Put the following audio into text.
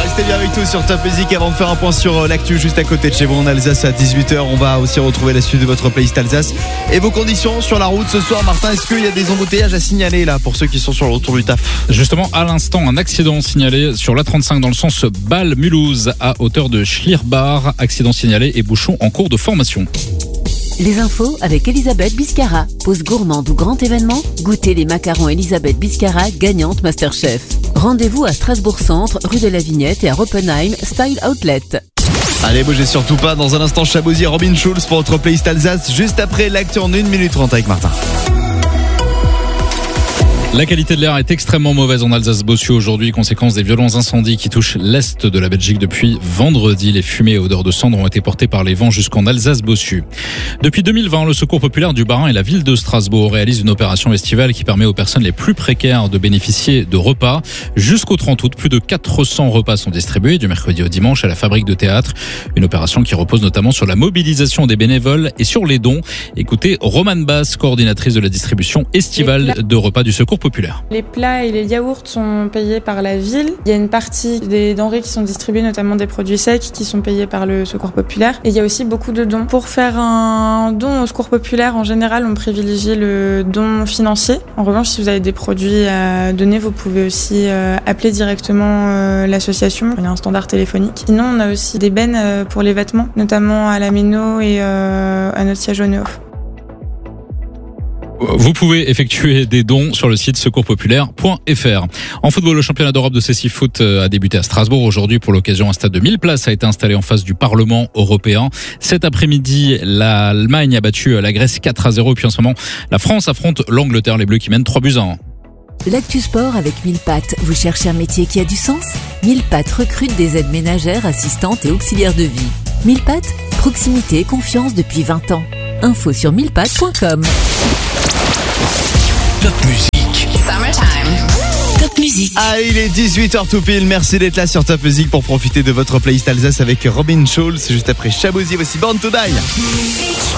restez bien avec nous sur Top Music avant de faire un point sur l'actu juste à côté de chez vous en Alsace à 18h. On va aussi retrouver la suite de votre playlist Alsace et vos conditions sur la route ce soir. Martin, est-ce qu'il y a des embouteillages à signaler là pour ceux qui sont sur le retour du taf? Justement, à l'instant, un accident signalé sur l'A35 dans le sens Bâle-Mulhouse à hauteur de Schlierbach. Accident signalé et bouchon en cours de formation. Les infos avec Elisabeth Biscara. Pause gourmande ou grand événement, goûtez les macarons Elisabeth Biscara, gagnante Masterchef. Rendez-vous à Strasbourg-Centre, rue de la Vignette et à Oppenheim, Style Outlet. Allez, bougez surtout pas. Dans un instant, Chabouzy et Robin Schulz pour votre playlist Alsace. Juste après l'actu en 1 minute 30 avec Martin. La qualité de l'air est extrêmement mauvaise en Alsace-Bossu aujourd'hui, conséquence des violents incendies qui touchent l'est de la Belgique depuis vendredi. Les fumées et odeurs de cendres ont été portées par les vents jusqu'en Alsace-Bossu. Depuis 2020, le Secours populaire du Bas-Rhin et la ville de Strasbourg réalisent une opération estivale qui permet aux personnes les plus précaires de bénéficier de repas. Jusqu'au 30 août, plus de 400 repas sont distribués du mercredi au dimanche à la Fabrique de Théâtre. Une opération qui repose notamment sur la mobilisation des bénévoles et sur les dons. Écoutez Romane Basse, coordinatrice de la distribution estivale de repas du Secours populaire. Les plats et les yaourts sont payés par la ville. Il y a une partie des denrées qui sont distribuées, notamment des produits secs, qui sont payés par le Secours populaire. Et il y a aussi beaucoup de dons. Pour faire un don au Secours populaire, en général, on privilégie le don financier. En revanche, si vous avez des produits à donner, vous pouvez aussi appeler directement l'association. Il y a un standard téléphonique. Sinon, on a aussi des bennes pour les vêtements, notamment à la Méno et à notre siège au Neuf. Vous pouvez effectuer des dons sur le site secourspopulaire.fr. En football, le championnat d'Europe de CSI Foot a débuté à Strasbourg aujourd'hui. Pour l'occasion, un stade de 1000 places a été installé en face du Parlement européen. Cet après-midi, l'Allemagne a battu la Grèce 4-0. Et puis en ce moment, la France affronte l'Angleterre. Les Bleus qui mènent 3-1. L'actu sport avec 1000 pattes. Vous cherchez un métier qui a du sens? 1000 pattes recrute des aides ménagères, assistantes et auxiliaires de vie. 1000 pattes, proximité et confiance depuis 20 ans. Info sur 1000pattes.com. Top Music. Summertime. Top Music. Ah, il est 18h tout pile. Merci d'être là sur Top Music pour profiter de votre playlist Alsace avec Robin Schulz. Juste après Chabouzy, voici Born to Die.